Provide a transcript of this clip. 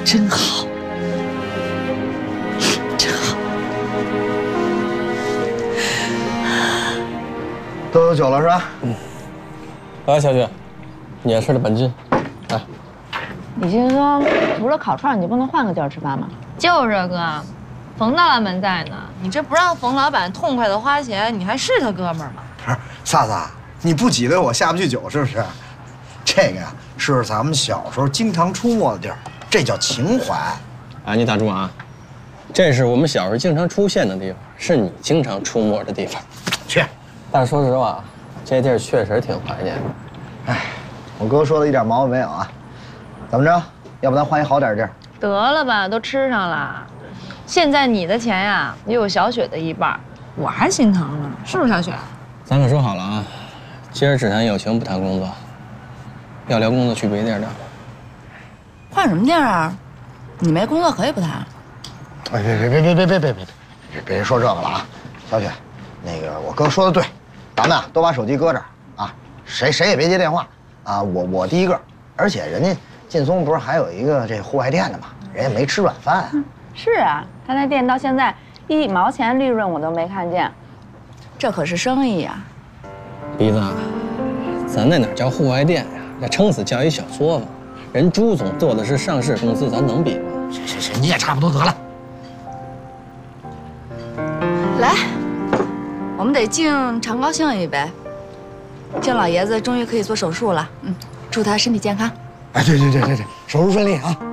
真好，真好。 都有酒了是吧？ 嗯。来，小雪，你也吃的本劲。来。 李劲松，除了烤串，你就不能换个地儿吃饭吗？ 就是哥，冯大老板在呢，你这不让冯老板痛快的花钱，你还是他哥们儿吗？ 不是，萨萨，你不挤兑我下不去酒是不是？这个呀，是咱们小时候经常出没的地儿，这叫情怀。 哎，你打住啊！这是我们小时候经常出现的地方，是你经常出没的地方。 去。 但是说实话，这地儿确实挺怀念的。 哎，我哥说的一点毛病没有啊。怎么着？要不咱换一好点地儿？ 得了吧，都吃上了。现在你的钱呀，也有小雪的一半，我还心疼呢，是不是小雪？ 咱可说好了啊，今儿只谈友情，不谈工作。要聊工作，去别地儿聊。 换什么地儿啊？你没工作可以不谈。 哎，别说这个了啊！小雪，那个我哥说的对，咱们啊都把手机搁这儿啊，谁也别接电话啊！我第一个，而且人家劲松不是还有一个这户外店的吗？人家没吃软饭啊。 是啊，他那店到现在1毛钱利润我都没看见，这可是生意呀。 鼻子，咱那哪叫户外店呀？那撑死叫一小作坊。人朱总做的是上市公司，咱能比吗？ 行，你也差不多得了。 来，我们得敬常高兴一杯。敬老爷子终于可以做手术了，祝他身体健康。 哎，对，手术顺利啊！